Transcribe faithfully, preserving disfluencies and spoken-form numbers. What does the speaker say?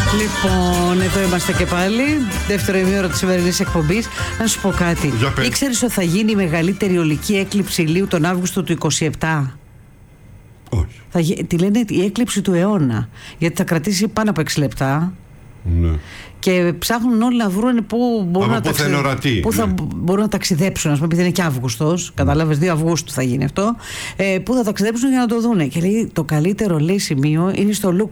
Λοιπόν, εδώ είμαστε και πάλι. Δεύτερο ημίωρο της σημερινής εκπομπής. Να σου πω κάτι. Ήξερες ότι θα γίνει η μεγαλύτερη ολική έκλειψη ηλίου τον Αύγουστο του είκοσι επτά? Όχι. Θα, τη λένε η έκλειψη του αιώνα. Γιατί θα κρατήσει πάνω από έξι λεπτά. Ναι. Και ψάχνουν όλοι να βρουν πού μπορούν, να, ταξι... ορατή, πού θα ναι. μπορούν να ταξιδέψουν. Α πούμε, επειδή είναι και Αύγουστος, κατάλαβες, δύο Αυγούστου θα γίνει αυτό. Ε, πού θα ταξιδέψουν για να το δούνε. Και λέει το καλύτερο, λέει, σημείο είναι στο